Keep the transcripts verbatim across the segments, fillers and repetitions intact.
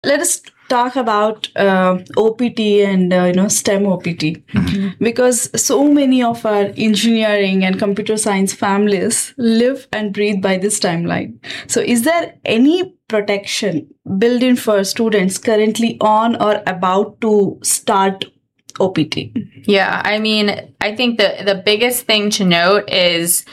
Let us talk about uh, O P T and uh, you know STEM O P T, mm-hmm. because so many of our engineering and computer science families live and breathe by this timeline. So is there any protection built in for students currently on or about to start O P T? Yeah, I mean, I think the the biggest thing to note is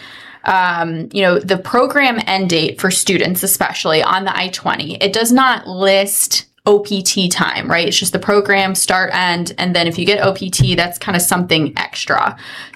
Um, you know, the program end date for students, especially on the I twenty, it does not list O P T time, right? It's just the program start end. And then if you get O P T, that's kind of something extra.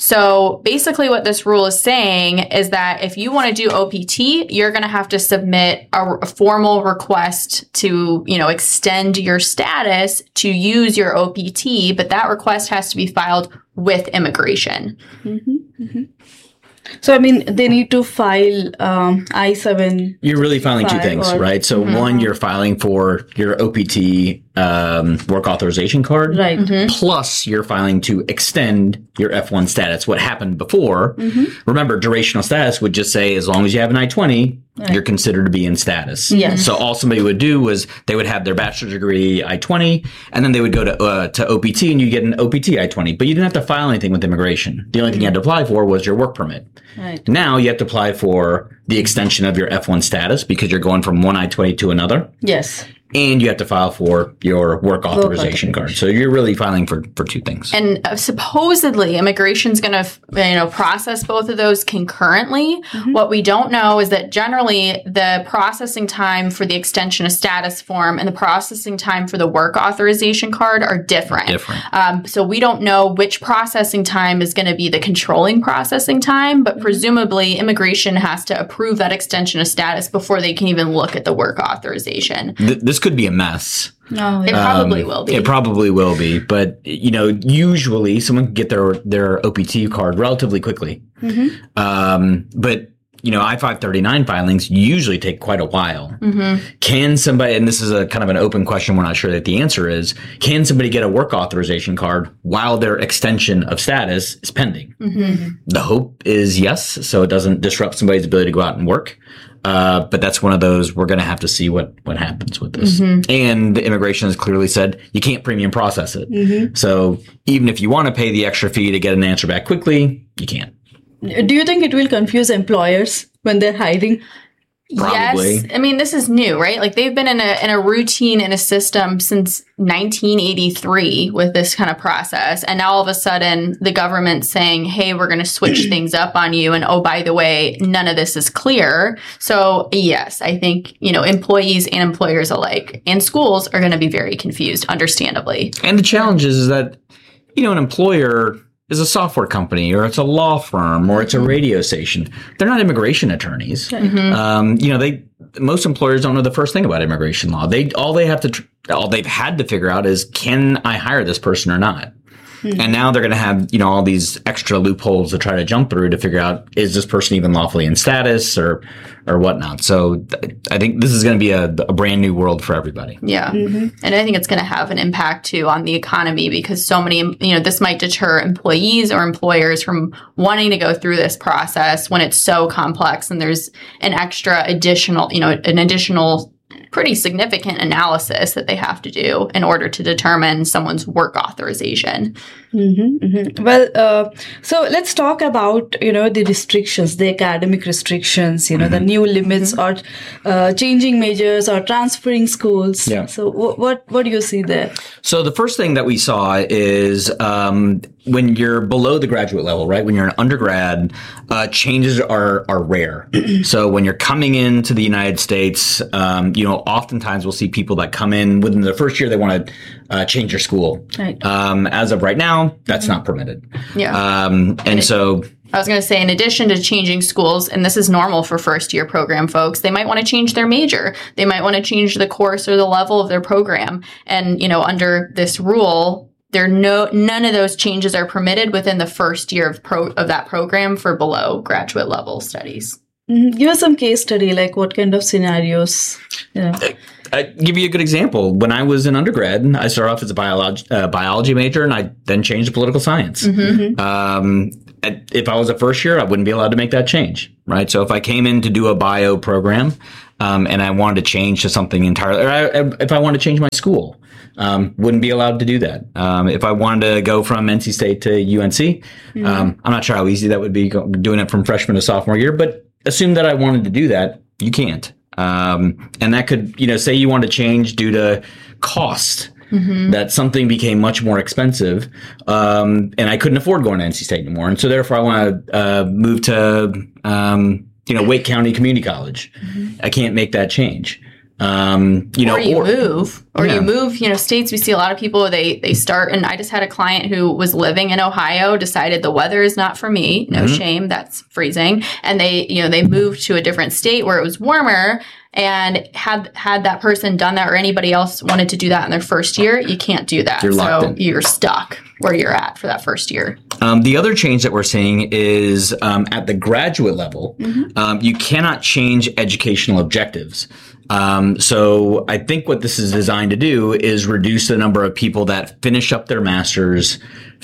So basically what this rule is saying is that if you want to do O P T, you're going to have to submit a, a formal request to, you know, extend your status to use your O P T, but that request has to be filed with immigration. Mm-hmm, mm-hmm. So, I mean, they need to file um, I seven. You're really filing two things, or, right? So, mm-hmm. one, you're filing for your O P T um, work authorization card. Right. Mm-hmm. Plus, you're filing to extend your F one status. What happened before, mm-hmm. remember, durational status would just say as long as you have an I twenty, right. you're considered to be in status. Yes. So, all somebody would do was they would have their bachelor's degree I twenty, and then they would go to uh, to O P T and you get an O P T I twenty. But you didn't have to file anything with immigration. The only mm-hmm. thing you had to apply for was your work permit. Right. Now you have to apply for the extension of your F one status because you're going from one I twenty to another. Yes. And you have to file for your work authorization card. So you're really filing for, for two things. And uh, supposedly immigration's going to, you know, process both of those concurrently. Mm-hmm. What we don't know is that generally the processing time for the extension of status form and the processing time for the work authorization card are different. Different. Um, so we don't know which processing time is going to be the controlling processing time, but mm-hmm. presumably immigration has to approve that extension of status before they can even look at the work authorization. Th- this could be a mess. No, it um, probably will be. It probably will be. But, you know, usually someone can get their, their O P T card relatively quickly. Mm-hmm. Um, but, you know, I five thirty-nine filings usually take quite a while. Mm-hmm. Can somebody, and this is a kind of an open question, we're not sure that the answer is, can somebody get a work authorization card while their extension of status is pending? Mm-hmm. The hope is yes, so it doesn't disrupt somebody's ability to go out and work. Uh, but that's one of those, we're going to have to see what, what happens with this. Mm-hmm. And immigration has clearly said you can't premium process it. Mm-hmm. So even if you want to pay the extra fee to get an answer back quickly, you can't. Do you think it will confuse employers when they're hiring? Probably. Yes. I mean, this is new, right? Like they've been in a in a routine in a system since nineteen eighty-three with this kind of process. And now all of a sudden the government's saying, hey, we're going to switch things up on you. And oh, by the way, none of this is clear. So yes, I think, you know, employees and employers alike and schools are going to be very confused, understandably. And the challenge is that, you know, an employer is a software company or it's a law firm or it's a radio station. They're not immigration attorneys. Mm-hmm. Um, you know, they most employers don't know the first thing about immigration law. They all they have to tr- all they've had to figure out is, can I hire this person or not? Mm-hmm. And now they're going to have, you know, all these extra loopholes to try to jump through to figure out, is this person even lawfully in status or or whatnot. So th- I think this is going to be a, a brand new world for everybody. Yeah. Mm-hmm. And I think it's going to have an impact too on the economy because so many, you know, this might deter employees or employers from wanting to go through this process when it's so complex and there's an extra additional, you know, an additional pretty significant analysis that they have to do in order to determine someone's work authorization. Mm-hmm, mm-hmm. Well, uh, so let's talk about, you know, the restrictions, the academic restrictions, you know, mm-hmm. the new limits mm-hmm. or uh, changing majors or transferring schools. Yeah. So w- what what do you see there? So the first thing that we saw is um, when you're below the graduate level, right? When you're an undergrad, uh, changes are are rare. So when you're coming into the United States, um, you know, oftentimes we'll see people that come in within the first year, they want to uh, change their school. Right. Um, as of right now, that's mm-hmm. not permitted. Yeah. Um, and, and it, so I was going to say, in addition to changing schools, and this is normal for first year program folks, they might want to change their major. They might want to change the course or the level of their program. And, you know, under this rule, there no none of those changes are permitted within the first year of pro of that program for below graduate level studies. Mm-hmm. Give us some case study, like what kind of scenarios, you know. I give you a good example. When I was in undergrad, I started off as a biology, uh, biology major, and I then changed to political science. Mm-hmm. Um, if I was a first year, I wouldn't be allowed to make that change, right? So if I came in to do a bio program, um, and I wanted to change to something entirely, or I, if I wanted to change my school, um, wouldn't be allowed to do that. Um, if I wanted to go from N C State to U N C, mm-hmm. um, I'm not sure how easy that would be go, doing it from freshman to sophomore year, but assume that I wanted to do that, you can't. Um, and that could, you know, say you want to change due to cost. Mm-hmm. That something became much more expensive, um, and I couldn't afford going to N C State anymore. And so therefore I want to uh, move to, um, you know, Wake County Community College. Mm-hmm. I can't make that change. Um, you know, or you or, move, or yeah. you move, you know, states. We see a lot of people, they, they start, and I just had a client who was living in Ohio, decided the weather is not for me. No mm-hmm. shame. That's freezing. And they, you know, they moved to a different state where it was warmer, and had, had that person done that, or anybody else wanted to do that in their first year, you can't do that. You're locked so in. You're stuck where you're at for that first year. Um, the other change that we're seeing is um, at the graduate level, mm-hmm. um, you cannot change educational objectives. Um, so I think what this is designed to do is reduce the number of people that finish up their masters,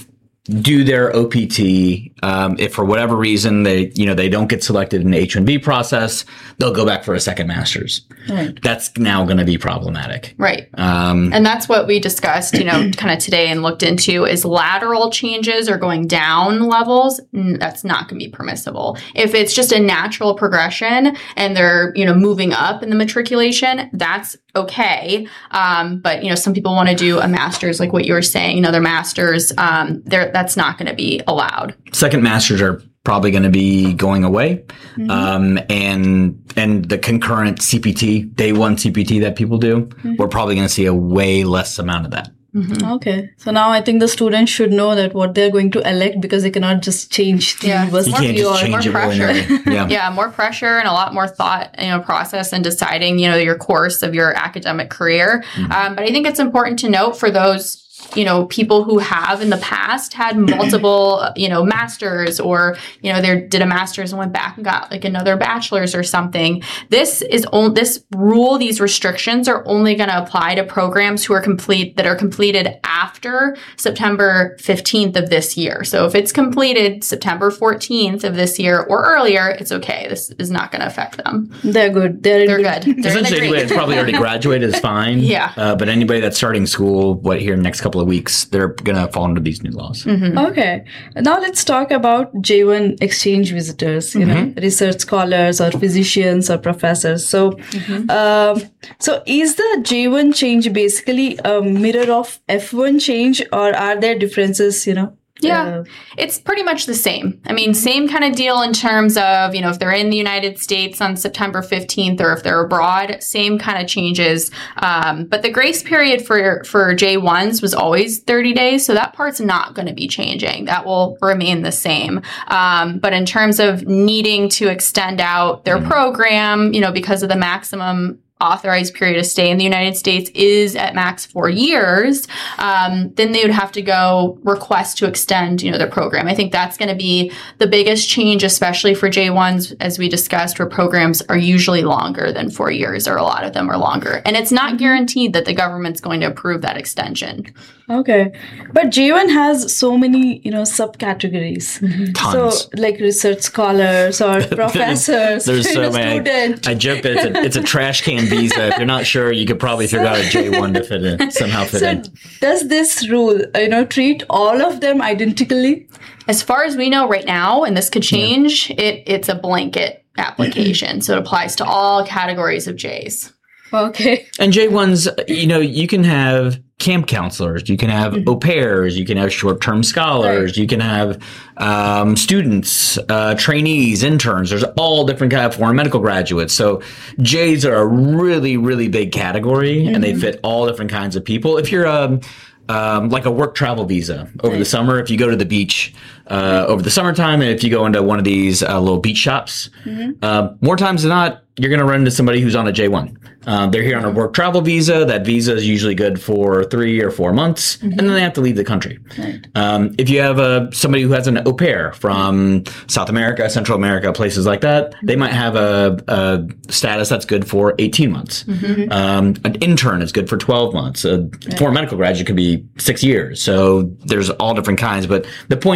do their O P T. Um, if for whatever reason they, you know, they don't get selected in the H one B process, they'll go back for a second master's. Right. That's now going to be problematic. Right. Um, and that's what we discussed, you know, kind of today and looked into is lateral changes or going down levels. That's not going to be permissible. If it's just a natural progression and they're, you know, moving up in the matriculation, that's okay. Um, but, you know, some people want to do a master's, like what you were saying, you know, their master's, um, they're, that's not going to be allowed. Second masters are probably going to be going away. Mm-hmm. Um, and, and the concurrent C P T, day one C P T that people do, mm-hmm. we're probably going to see a way less amount of that. Mm-hmm. Okay. So now I think the students should know that what they're going to elect, because they cannot just change the yeah. university. You can't just change more it pressure. yeah. yeah, more pressure and a lot more thought, you know, process and deciding, you know, your course of your academic career. Mm-hmm. Um, but I think it's important to note for those, you know, people who have in the past had multiple, you know, masters, or, you know, they did a master's and went back and got like another bachelor's or something. This is on, this rule, these restrictions are only going to apply to programs who are complete, that are completed after September fifteenth of this year. So if it's completed September fourteenth of this year or earlier, it's okay. This is not going to affect them. They're good. They're, They're good. good. They're Essentially, anybody that's probably already graduated is fine. Yeah. Uh, but anybody that's starting school, what here next couple of weeks, they're going to fall into these new laws. Mm-hmm. Okay. Now let's talk about J one exchange visitors, you mm-hmm. know, research scholars or physicians or professors. So, mm-hmm. um, so is the J one change basically a mirror of F one change, or are there differences, you know? Yeah, uh, it's pretty much the same. I mean, same kind of deal in terms of, you know, if they're in the United States on September fifteenth, or if they're abroad, same kind of changes. Um, but the grace period for, for J ones was always thirty days. So that part's not going to be changing. That will remain the same. Um, but in terms of needing to extend out their program, you know, because of the maximum authorized period of stay in the United States is at max four years, um, then they would have to go request to extend, you know, their program. I think that's going to be the biggest change, especially for J ones, as we discussed, where programs are usually longer than four years, or a lot of them are longer. And it's not guaranteed that the government's going to approve that extension. Okay. But J one has so many, you know, subcategories. Mm-hmm. Tons. So like research scholars or professors. there's, there's so many. Student. I, I joke that it's a, it's a trash can visa. If you're not sure, you could probably figure out a J one to fit in, somehow fit so in. Does this rule, you know, treat all of them identically? As far as we know right now, and this could change, yeah. it it's a blanket application. So it applies to all categories of J's. Okay. And J ones, you know, you can have camp counselors, you can have mm-hmm. au pairs, you can have short-term scholars, right. you can have um, students, uh, trainees, interns. There's all different kinds of foreign medical graduates. So J's are a really, really big category, mm-hmm. and they fit all different kinds of people. If you're um, um, like a work travel visa over right. the summer, if you go to the beach uh, over the summertime, and if you go into one of these uh, little beach shops, mm-hmm. uh, more times than not, you're going to run into somebody who's on a J one. Um, they're here on a work travel visa. That visa is usually good for three or four months, mm-hmm. and then they have to leave the country. Right. Um, if you have a, somebody who has an au pair from South America, Central America, places like that, mm-hmm. they might have a, a status that's good for eighteen months. Mm-hmm. Um, an intern is good for twelve months. A right. foreign medical graduate could be six years. So there's all different kinds. But the point being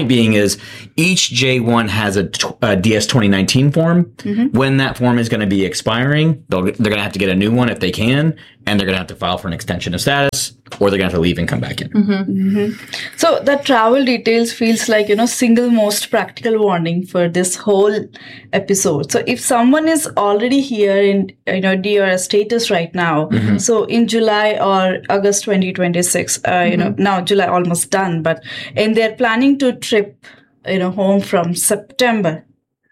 is each J one has a, t- a D S twenty nineteen form. Mm-hmm. When that form is going to be expiring, they'll, they're going to have to get a new one if they can, and they're going to have to file for an extension of status, or they're going to have to leave and come back in. Mm-hmm. Mm-hmm. So the travel details feels like, you know, single most practical warning for this whole episode. So if someone is already here in, you know, D R S status right now, mm-hmm. so in July or August twenty twenty-six, uh, mm-hmm. you know, now July almost done, but and they're planning to trip, you know, home from September,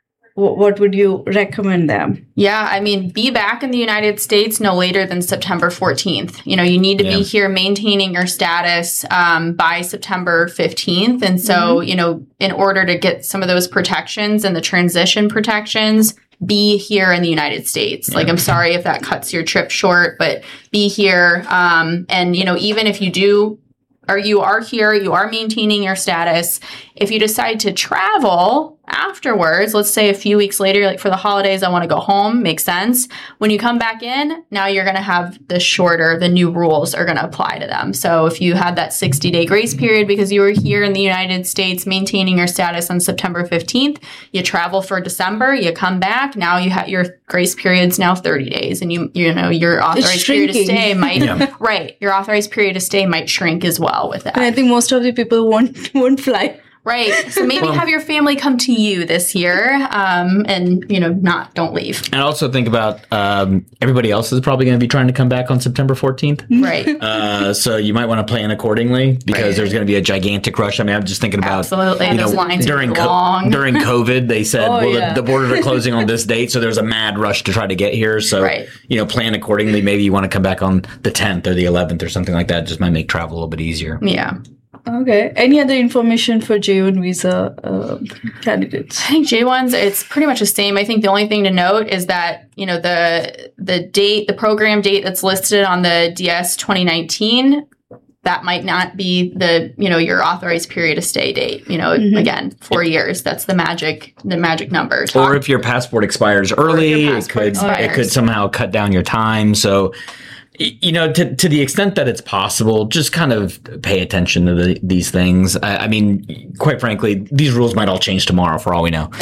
w- what would you recommend them? Yeah, I mean, be back in the United States no later than September fourteenth. You know, you need to yeah. be here maintaining your status um, by September fifteenth. And so, mm-hmm. you know, in order to get some of those protections and the transition protections, be here in the United States. Yeah. Like, I'm sorry if that cuts your trip short, but be here. Um, and, you know, even if you do, or you are here, you are maintaining your status. If you decide to travel afterwards, let's say a few weeks later, like for the holidays, I want to go home, makes sense. When you come back in, now you're going to have the shorter, the new rules are going to apply to them. So if you had that sixty day grace period because you were here in the United States maintaining your status on September fifteenth, you travel for December, you come back, now you have your grace period's now thirty days, and you you know your authorized period to stay might yeah. right, your authorized period to stay might shrink as well with that. And I think most of the people won't won't fly. Right. So maybe well, have your family come to you this year um, and, you know, not, don't leave. And also think about um, everybody else is probably going to be trying to come back on September fourteenth. Right. Uh, so you might want to plan accordingly because right. there's going to be a gigantic rush. I mean, I'm just thinking about, Absolutely. you Those know, lines during, co- long. during COVID, they said, oh, well, yeah. the, the borders are closing on this date. So there's a mad rush to try to get here. So, right. you know, plan accordingly. Maybe you want to come back on the tenth or the eleventh or something like that. Just might make travel a little bit easier. Yeah. Okay. Any other information for J one visa uh, candidates? I think J ones, it's pretty much the same. I think the only thing to note is that, you know, the the date, the program date that's listed on the D S twenty nineteen, that might not be the, you know, your authorized period of stay date. You know, mm-hmm. again, four yep. years. That's the magic, the magic number. Talk- or if your passport expires early, passport it could expires. it could somehow cut down your time. So, you know, to to the extent that it's possible, just kind of pay attention to the, these things. I, I mean, quite frankly, these rules might all change tomorrow for all we know.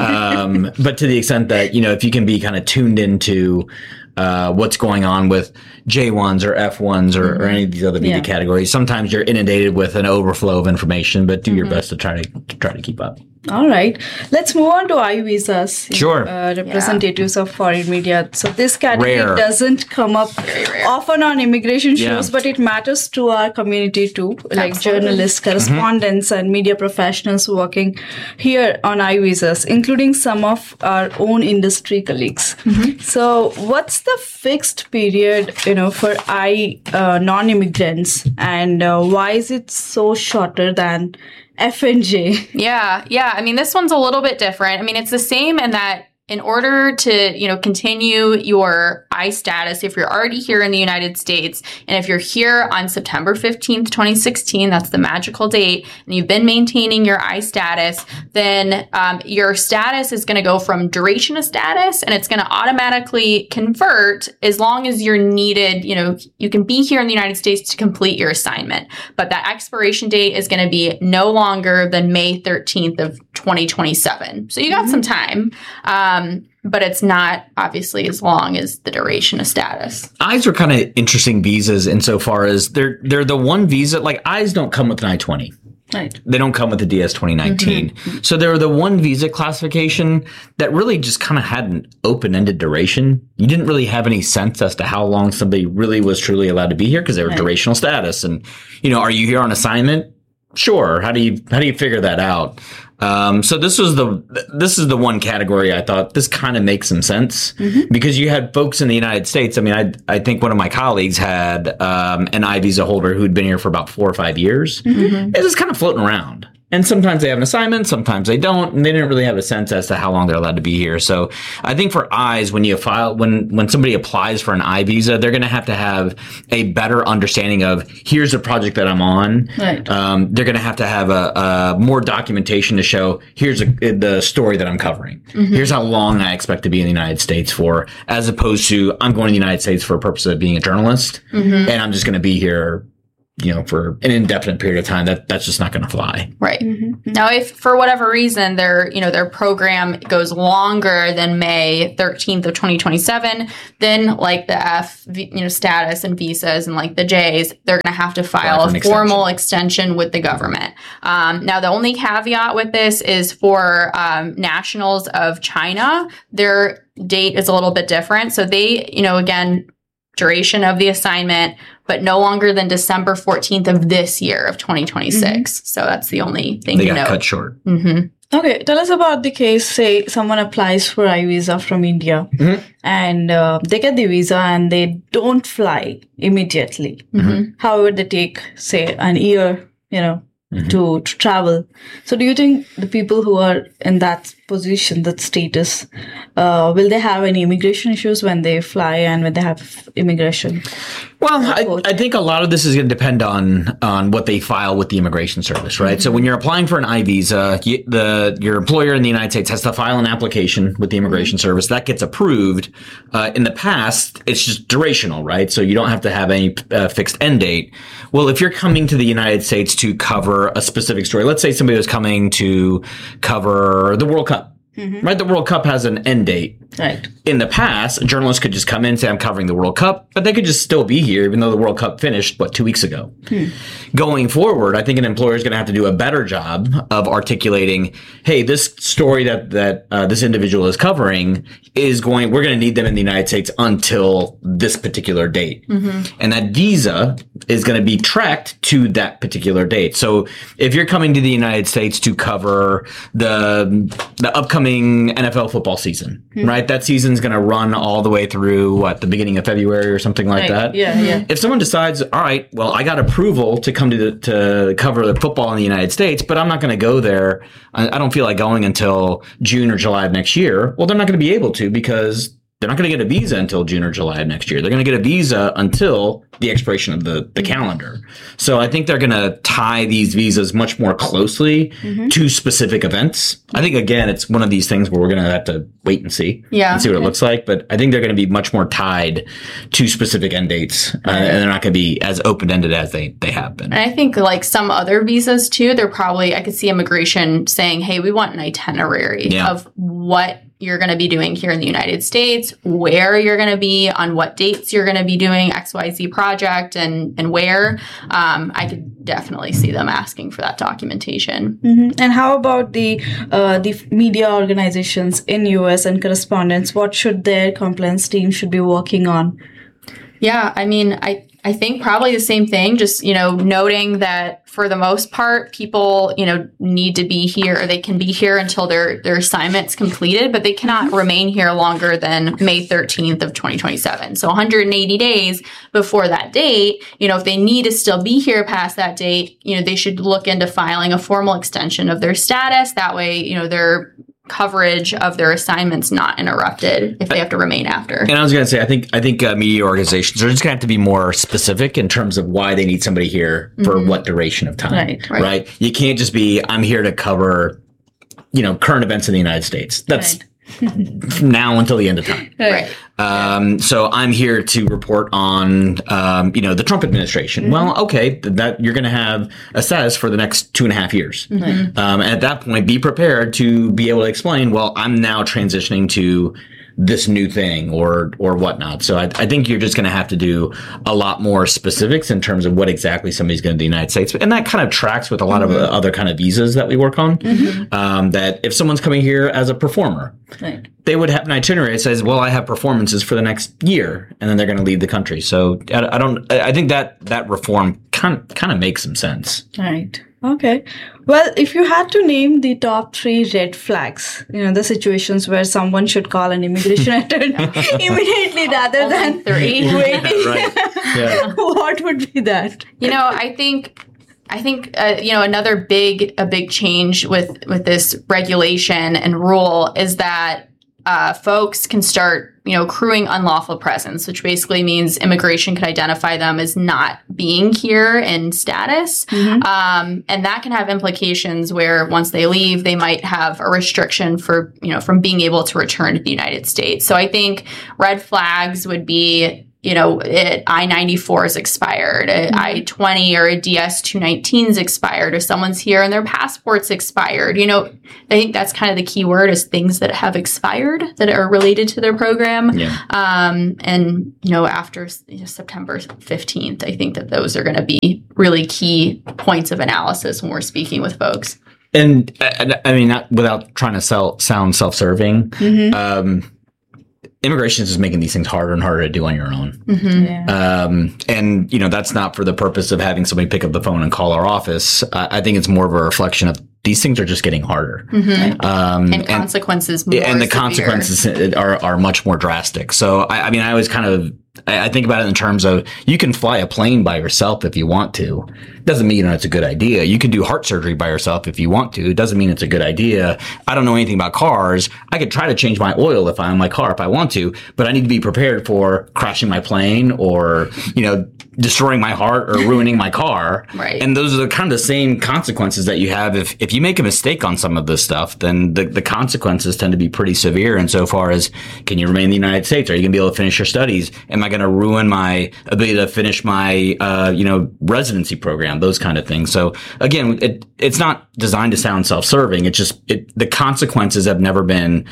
um, but to the extent that, you know, if you can be kind of tuned into uh, what's going on with J ones or F ones or, mm-hmm. or any of these other visa yeah. categories, sometimes you're inundated with an overflow of information, but do mm-hmm. your best to try to, to try to keep up. All right. Let's move on to I visas. Sure. Uh, representatives yeah. of foreign media. So this category Rare. doesn't come up often on immigration shows, yeah. but it matters to our community too, like Absolutely. journalists, correspondents, mm-hmm. and media professionals working here on I visas, including some of our own industry colleagues. Mm-hmm. So what's the fixed period, you know, for I uh, non-immigrants, and uh, why is it so shorter than F and J? Yeah, yeah. I mean, this one's a little bit different. I mean, it's the same in that in order to, you know, continue your I status, if you're already here in the United States, and if you're here on September fifteenth, twenty sixteen, that's the magical date, and you've been maintaining your I status, then um, your status is going to go from duration of status, and it's going to automatically convert as long as you're needed. You know, you can be here in the United States to complete your assignment, but that expiration date is going to be no longer than May thirteenth of twenty twenty-seven. So you got mm-hmm. some time. Um, Um, but it's not obviously as long as the duration of status. I's are kind of interesting visas insofar as they're they're the one visa, like I's don't come with an I twenty. Right. They don't come with the D S twenty nineteen. Mm-hmm. So they're the one visa classification that really just kind of had an open-ended duration. You didn't really have any sense as to how long somebody really was truly allowed to be here because they were right. durational status. And, you know, are you here on assignment? Sure. How do you how do you figure that out? Um, so this was the this is the one category I thought this kind of makes some sense mm-hmm. because you had folks in the United States. I mean, I I think one of my colleagues had um, an I visa holder who'd been here for about four or five years. Mm-hmm. It's just kind of floating around. And sometimes they have an assignment, sometimes they don't, and they didn't really have a sense as to how long they're allowed to be here. So I think for I's, when you file, when, when somebody applies for an I visa, they're going to have to have a better understanding of here's a project that I'm on. Right. Um, they're going to have to have a, a more documentation to show here's a, the story that I'm covering. Mm-hmm. Here's how long I expect to be in the United States for, as opposed to I'm going to the United States for a purpose of being a journalist, mm-hmm. and I'm just going to be here you know, for an indefinite period of time, that that's just not going to fly. Right. Mm-hmm. Now, if for whatever reason their, you know, their program goes longer than May thirteenth of twenty twenty-seven, then like the F, you know, status and visas and like the J's, they're going to have to file a formal extension. extension with the government. Um, now, the only caveat with this is for um, nationals of China, their date is a little bit different. So they, you know, again, duration of the assignment, but no longer than December fourteenth of this year of twenty twenty-six. Mm-hmm. So that's the only thing they to got note. cut short. Mm-hmm. Okay, tell us about the case. Say someone applies for I visa from India mm-hmm. and uh, they get the visa and they don't fly immediately. Mm-hmm. However, they take, say, an year, you know, mm-hmm. to, to travel. So do you think the people who are in that position, that status, uh, will they have any immigration issues when they fly and when they have immigration? Well, I, I think a lot of this is going to depend on on what they file with the immigration service, right? Mm-hmm. So when you're applying for an I visa, you, the your employer in the United States has to file an application with the immigration mm-hmm. service. That gets approved. Uh, in the past, it's just durational, right? So you don't have to have any uh, fixed end date. Well, if you're coming to the United States to cover a specific story, let's say somebody was coming to cover the World Cup. Mm-hmm. Right, the World Cup has an end date. Right. In the past, journalists could just come in and say, I'm covering the World Cup, but they could just still be here, even though the World Cup finished, what, two weeks ago. Hmm. Going forward, I think an employer is going to have to do a better job of articulating, hey, this story that that uh, this individual is covering is going, we're going to need them in the United States until this particular date. Mm-hmm. And that visa is going to be tracked to that particular date. So if you're coming to the United States to cover the the upcoming N F L football season, mm-hmm. right? That season's going to run all the way through, what, the beginning of February or something like right. that? Yeah, yeah. If someone decides, all right, well, I got approval to come to the, to cover the football in the United States, but I'm not going to go there. I, I don't feel like going until June or July of next year. Well, they're not going to be able to because they're not going to get a visa until June or July of next year. They're going to get a visa until the expiration of the, the mm-hmm. calendar. So I think they're going to tie these visas much more closely mm-hmm. to specific events. I think, again, it's one of these things where we're going to have to wait and see yeah. and see what it looks like. But I think they're going to be much more tied to specific end dates. Uh, and they're not going to be as open-ended as they, they have been. And I think like some other visas, too, they're probably, I could see immigration saying, hey, we want an itinerary yeah. of what you're going to be doing here in the United States, where you're going to be, on what dates you're going to be doing X Y Z project, and and where. Um, I could definitely see them asking for that documentation. Mm-hmm. And how about the uh, the media organizations in U S and correspondents? What should their compliance team should be working on? Yeah, I mean, I, I think probably the same thing, just, you know, noting that for the most part, people, you know, need to be here, or they can be here until their, their assignment's completed, but they cannot remain here longer than May thirteenth of twenty twenty-seven. So one hundred eighty days before that date, you know, if they need to still be here past that date, you know, they should look into filing a formal extension of their status. That way, you know, they're coverage of their assignments not interrupted if they have to remain after. And I was going to say, I think I think uh, media organizations are just going to have to be more specific in terms of why they need somebody here for mm-hmm. what duration of time. Right, right. Right. You can't just be, I'm here to cover, you know, current events in the United States. That's right. From now until the end of time. Right. Um, so I'm here to report on, um, you know, the Trump administration. Mm-hmm. Well, okay, that you're going to have a status for the next two and a half years. Mm-hmm. Um, and at that point, be prepared to be able to explain, well, I'm now transitioning to this new thing or or whatnot. So I, I think you're just going to have to do a lot more specifics in terms of what exactly somebody's going to do in the United States. And that kind of tracks with a lot mm-hmm. of other kind of visas that we work on. Mm-hmm. Um, that if someone's coming here as a performer, right. they would have an itinerary that says, well, I have performances for the next year, and then they're going to leave the country. So I, I don't, I think that that reform kind of, kind of makes some sense. Right. Okay. Well, if you had to name the top three red flags, you know, the situations where someone should call an immigration attorney immediately rather Only than three. waiting, Right. Yeah. what would be that? You know, I think, I think, uh, you know, another big, a big change with, with this regulation and rule is that uh, folks can start, you know, accruing unlawful presence, which basically means immigration could identify them as not being here in status. Mm-hmm. Um, and that can have implications where once they leave, they might have a restriction for, you know, from being able to return to the United States. So I think red flags would be, you know, it, I ninety-four is expired, a I twenty or a D S two nineteen is expired, or someone's here and their passport's expired. You know, I think that's kind of the key word, is things that have expired that are related to their program. Yeah. Um, and, you know, after you know, September fifteenth, I think that those are going to be really key points of analysis when we're speaking with folks. And I, I mean, not without trying to sell, sound self-serving, mm-hmm. um, immigration is just making these things harder and harder to do on your own. Mm-hmm. Yeah. Um, and, you know, that's not for the purpose of having somebody pick up the phone and call our office. I, I think it's more of a reflection of these things are just getting harder. Mm-hmm. Um, and consequences more And the severe. consequences are, are much more drastic. So, I, I mean, I always kind of, I, I think about it in terms of, you can fly a plane by yourself if you want to. Doesn't mean it's a good idea. You can do heart surgery by yourself if you want to. It doesn't mean it's a good idea. I don't know anything about cars. I could try to change my oil if I own my car if I want to, but I need to be prepared for crashing my plane or, you know, destroying my heart or ruining my car. Right. And those are the kind of the same consequences that you have. If, if you make a mistake on some of this stuff, then the, the consequences tend to be pretty severe. And so far as, can you remain in the United States? Are you going to be able to finish your studies? Am I going to ruin my ability to finish my, uh, you know, residency program? Those kind of things. So again, it, it's not designed to sound self-serving. It's just, it, the consequences have never been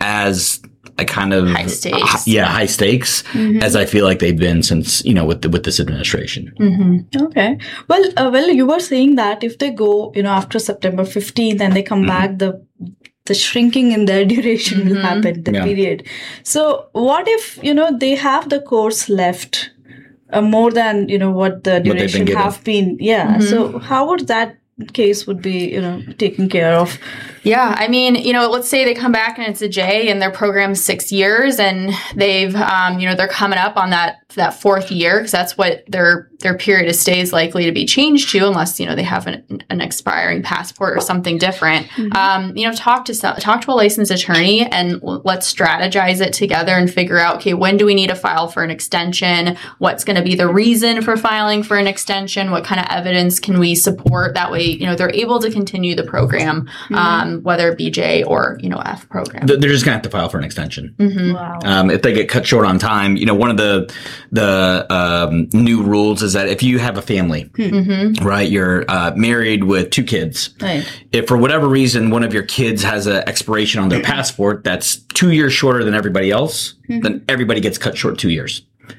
as a kind of high stakes. Uh, yeah, high stakes mm-hmm. as I feel like they've been since, you know, with the, with this administration. Mm-hmm. Okay. Well, uh, well, you were saying that if they go, you know, after September fifteenth and they come mm-hmm. back, the the shrinking in their duration mm-hmm. will happen, the yeah. period. So what if, you know, they have the course left uh, more than, you know, what the duration what been have been. Yeah. Mm-hmm. So how would that case would be, you know, taken care of? Yeah, I mean, you know, let's say they come back and it's a J and their program's six years and they've, um, you know, they're coming up on that that fourth year because that's what their their period of stay is likely to be changed to, unless, you know, they have an, an expiring passport or something different. Mm-hmm. Um, you know, talk to some, talk to a licensed attorney and let's strategize it together and figure out, okay, when do we need to file for an extension? What's going to be the reason for filing for an extension? What kind of evidence can we support? That way, you know, they're able to continue the program. Mm-hmm. Um, whether it be J or, you know, F program. They're just going to have to file for an extension. Mm-hmm. Wow. Um, if they get cut short on time, you know, one of the the um, new rules is that if you have a family, mm-hmm. right, you're uh, married with two kids. Right. If for whatever reason one of your kids has an expiration on their passport that's two years shorter than everybody else, mm-hmm. then everybody gets cut short two years.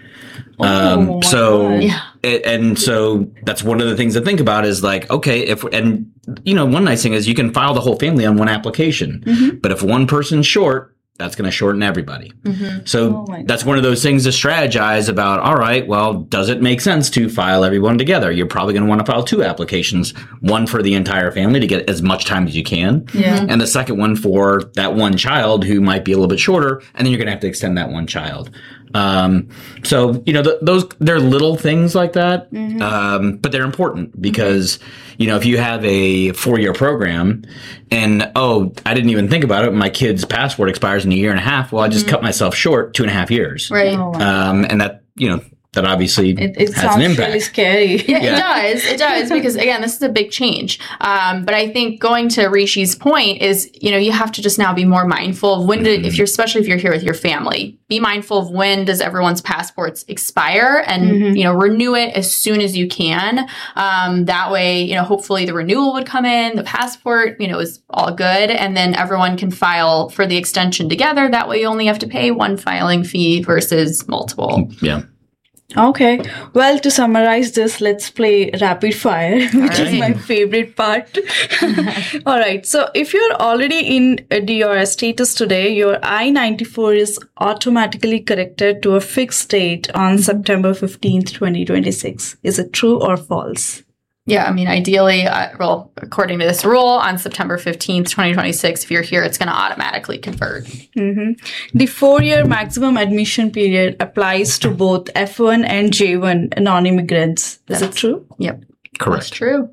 Oh, um, so, yeah. it, and so that's one of the things to think about is like, okay, if, and you know, one nice thing is you can file the whole family on one application, mm-hmm. but if one person's short, that's going to shorten everybody. Mm-hmm. So oh that's one of those things to strategize about. All right, well, does it make sense to file everyone together? You're probably going to want to file two applications, one for the entire family to get as much time as you can. Yeah. And the second one for that one child who might be a little bit shorter. And then you're going to have to extend that one child. Um, so, you know, th- those, they're little things like that. Mm-hmm. Um, but they're important because, you know, if you have a four year program and, oh, I didn't even think about it. My kid's passport expires in a year and a half. Well, I just mm-hmm. cut myself short two and a half years. Right. Oh, wow. Um, and that, you know, that obviously It, it has sounds an impact. really scary. Yeah, Yeah. it does. It does because again, this is a big change. Um, but I think going to Rishi's point is, you know, you have to just now be more mindful of when, mm-hmm. to, if you're, especially if you're here with your family, be mindful of when does everyone's passports expire and, mm-hmm. you know, renew it as soon as you can. Um, that way, you know, hopefully the renewal would come in, the passport, you know, is all good. And then everyone can file for the extension together. That way you only have to pay one filing fee versus multiple. Yeah. Okay. Well, to summarize this, let's play rapid fire, which right. is my favorite part. All right. So if you're already in a D R S status today, your I ninety-four is automatically corrected to a fixed date on September fifteenth, twenty twenty-six. Is it true or false? Yeah, I mean, ideally, uh, well, according to this rule, on September fifteenth, twenty twenty-six, if you're here, it's going to automatically convert. Mm-hmm. The four-year maximum admission period applies to both F one and J one non-immigrants. Is That's, it true? Yep. Correct. That's true.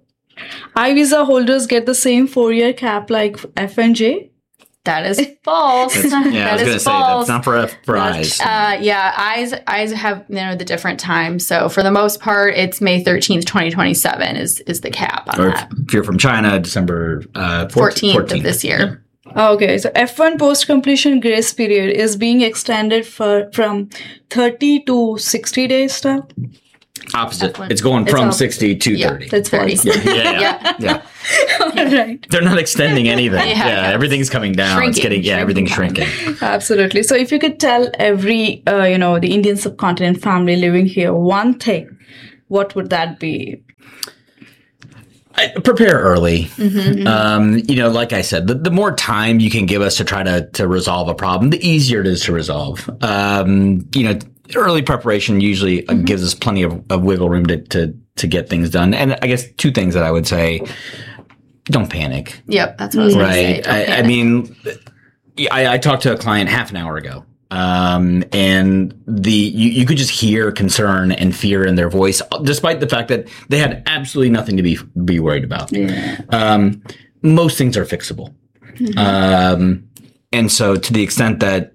I visa holders get the same four-year cap like F and J? That is false. That's, yeah, I that was going to is say false. that's not for for eyes. Uh, yeah, eyes eyes have, you know, the different time. So for the most part, it's May thirteenth, twenty twenty-seven is is the cap on Or that. if you're from China, December uh, fourteenth, fourteenth of this year. Yeah. Okay, so F one post-completion grace period is being extended for from thirty to sixty days now. Opposite. F one. It's going It's from all- sixty to Yeah. thirty. That's thirty. false. Yeah, yeah, yeah. Yeah. yeah. All right. They're not extending anything. Yeah, Yeah, yeah. everything's coming down. Shrinking, it's getting yeah, shrinking everything's time. shrinking. Absolutely. So if you could tell every, uh, you know, the Indian subcontinent family living here one thing, what would that be? I, prepare early. Mm-hmm. Um, you know, like I said, the, the more time you can give us to try to to resolve a problem, the easier it is to resolve. Um, you know, early preparation usually uh, Mm-hmm. gives us plenty of, of wiggle room to, to to get things done. And I guess two things that I would say: don't panic. Yep, that's what I was going to say. Right. Don't I, I panic. mean, I, I talked to a client half an hour ago. Um, and the, you, you could just hear concern and fear in their voice, despite the fact that they had absolutely nothing to be, be worried about. Yeah. Um, most things are fixable. Um, and so to the extent that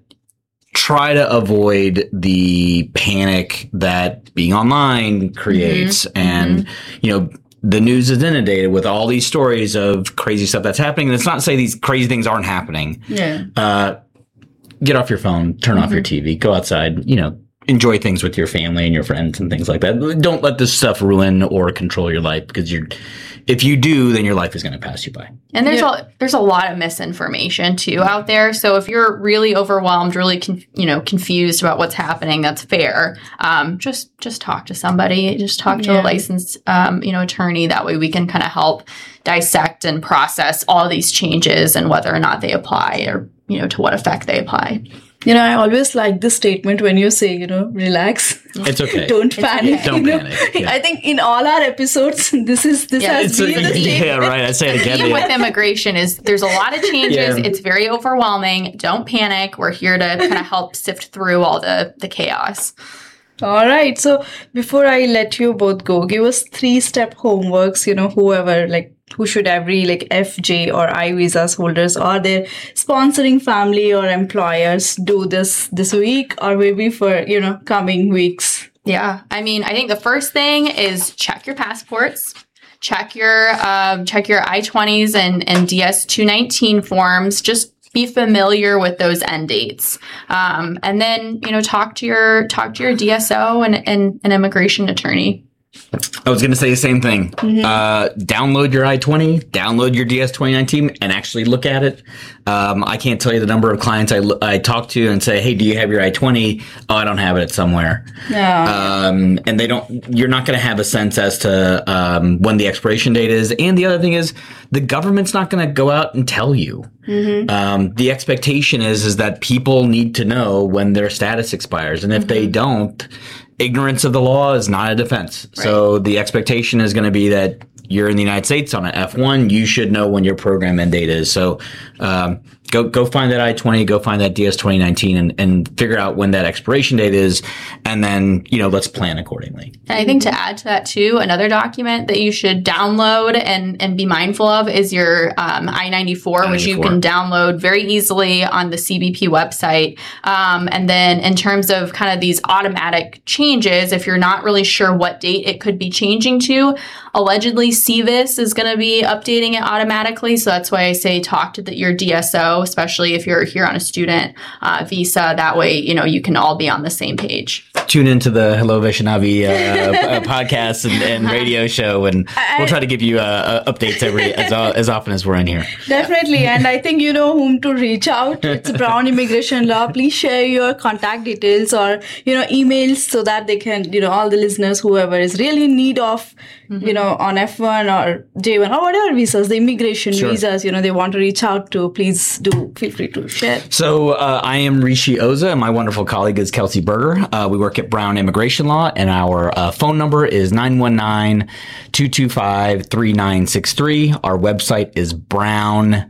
try to avoid the panic that being online creates and, you know, the news is inundated with all these stories of crazy stuff that's happening. And it's not to say these crazy things aren't happening. Yeah. Uh, get off your phone, turn off your T V, go outside, you know, enjoy things with your family and your friends and things like that. Don't let this stuff ruin or control your life, because you're, if you do, then your life is going to pass you by. And there's Yeah. a there's a lot of misinformation too out there. So if you're really overwhelmed, really con- you know confused about what's happening, that's fair. Um, just just talk to somebody. Just talk to Yeah. a licensed um, you know attorney. That way we can kind of help dissect and process all these changes and whether or not they apply, or you know to what effect they apply. You know, I always like this statement when you say, you know, relax. It's okay. Don't panic. Don't you know? panic, yeah. I think in all our episodes, this is this Yeah, has It's a- been the statement. yeah, right. I say it again. Even yeah. with immigration, is there's a lot of changes. Yeah. It's very overwhelming. Don't panic. We're here to kind of help sift through all the the chaos. All right. So before I let you both go, give us three step homeworks, you know, whoever, like, who should every, like, F J or I visas holders or their sponsoring family or employers do this this week or maybe for, you know, coming weeks? Yeah, I mean, I think the first thing is check your passports, check your um, check your I twenties and and D S two nineteen forms. Just be familiar with those end dates, um, and then you know talk to your talk to your D S O and, and an immigration attorney. I was going to say the same thing. Uh, download your I twenty, download your D S twenty nineteen, and actually look at it. Um, I can't tell you the number of clients I, I talk to and say, "Hey, do you have your I twenty?" Oh, I don't have it. It's somewhere. Yeah. Um, and they don't. You're not going to have a sense as to um, when the expiration date is. And the other thing is, the government's not going to go out and tell you. Um, the expectation is is that people need to know when their status expires, and if they don't, ignorance of the law is not a defense. So the expectation is going to be that you're in the United States on an F one, you should know when your program end date is. So um, go go find that I twenty, go find that D S twenty nineteen, and, and figure out when that expiration date is, and then you know let's plan accordingly. And I think to add to that too, another document that you should download and, and be mindful of is your um, I ninety-four, which you can download very easily on the C B P website. Um, and then in terms of kind of these automatic changes, if you're not really sure what date it could be changing to, allegedly C V I S is going to be updating it automatically. So that's why I say talk to the, your D S O, especially if you're here on a student uh, visa. That way, you know, you can all be on the same page. Tune into the Hello Vaishnavi uh, p- podcast and, and radio show, and we'll try to give you uh, uh, updates every as, uh, as often as we're in here. Definitely. And I think you know whom to reach out. It's Brown Immigration Law. Please share your contact details or, you know, emails so that they can, you know, all the listeners, whoever is really in need of, you know, on F one or J one or whatever visas, the immigration Sure. visas, you know, they want to reach out to, please do feel free to share. So uh, I am Rishi Oza, and my wonderful colleague is Kelsey Berger. Uh, we work at Brown Immigration Law, and our uh, phone number is nine one nine, two two five, three nine six three. Our website is brown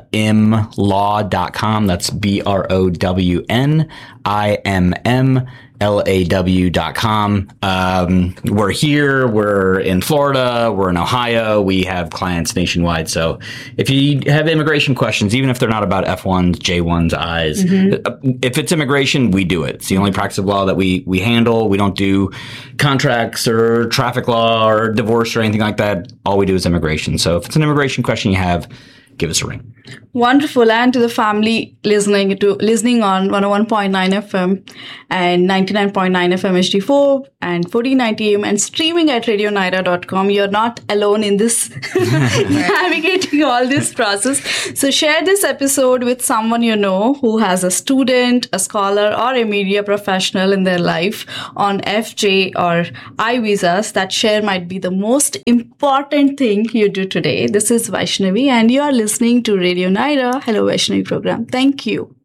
im law dot com. That's B R O W N I M M L A W dot com. Um, we're here. We're in Florida. We're in Ohio. We have clients nationwide. So if you have immigration questions, even if they're not about F ones, J ones, I's, if it's immigration, we do it. It's the only practice of law that we, we handle. We don't do contracts or traffic law or divorce or anything like that. All we do is immigration. So if it's an immigration question you have, give us a ring. Wonderful. And to the family listening to listening on one oh one point nine F M and ninety-nine point nine F M H D four and fourteen ninety A M and streaming at radio naira dot com. You're not alone in this navigating all this process. So share this episode with someone you know who has a student, a scholar, or a media professional in their life on F J or iVisas. That share might be the most important thing you do today. This is Vaishnavi and you are listening to Radio Naira Hello Vaishnavi program. Thank you.